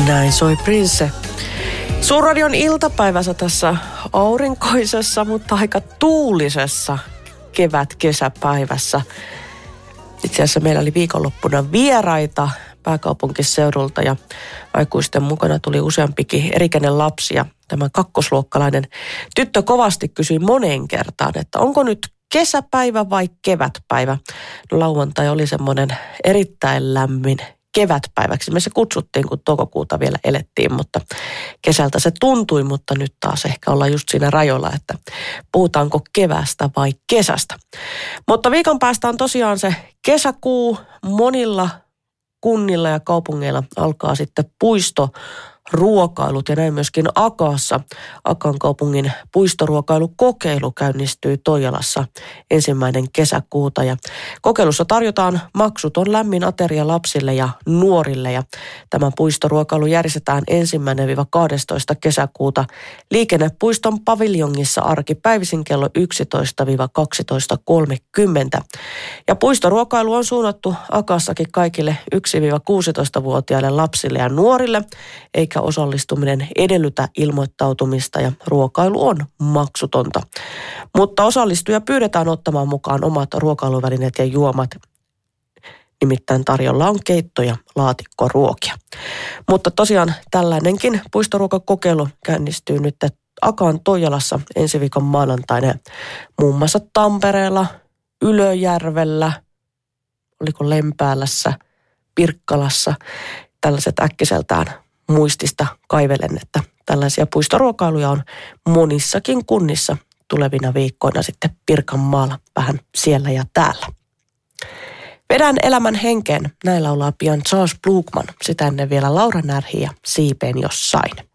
Näin soi Prince. Suurradion iltapäivässä tässä aurinkoisessa, mutta aika tuulisessa kevät-kesäpäivässä. Itse asiassa meillä oli viikonloppuna vieraita pääkaupunkiseudulta ja aikuisten mukana tuli useampikin erikäinen lapsi. Ja tämä kakkosluokkalainen tyttö kovasti kysyi moneen kertaan, että onko nyt kesäpäivä vai kevätpäivä. No, lauantai oli semmoinen erittäin lämmin kevätpäiväksi. Me se kutsuttiin, kun toukokuuta vielä elettiin, mutta kesältä se tuntui, mutta nyt taas ehkä ollaan just siinä rajoilla, että puhutaanko keväästä vai kesästä. Mutta viikon päästä on tosiaan se kesäkuu. Monilla kunnilla ja kaupungeilla alkaa sitten puistoruokailut ja näin myöskin Akaassa. Akan kaupungin puistoruokailukokeilu käynnistyy Toijalassa 1. kesäkuuta ja kokeilussa tarjotaan maksuton lämmin ateria lapsille ja nuorille ja tämä puistoruokailu järjestetään 1.–12. kesäkuuta Liikennepuiston paviljongissa arkipäivisin kello 11–12.30. Ja puistoruokailu on suunnattu Akassakin kaikille 1–16-vuotiaille lapsille ja nuorille, eikä osallistuminen edellytä ilmoittautumista ja ruokailu on maksutonta. Mutta osallistujia pyydetään ottamaan mukaan omat ruokailuvälineet ja juomat. Nimittäin tarjolla on keitto- ja laatikkoruokia. Mutta tosiaan tällainenkin puistoruokakokeilu käynnistyy nyt Akaan Toijalassa ensi viikon maanantaina. Muun muassa Tampereella, Ylöjärvellä, oliko Lempäälässä, Pirkkalassa. Tällaiset äkkiseltään muistista kaivelen, että tällaisia puistoruokailuja on monissakin kunnissa tulevina viikkoina sitten Pirkanmaalla vähän siellä ja täällä. Vedän elämän henkeen. Näin laulaa pian Charles Blugman. Sitä ennen vielä Laura Närhi ja Siipeen jossain.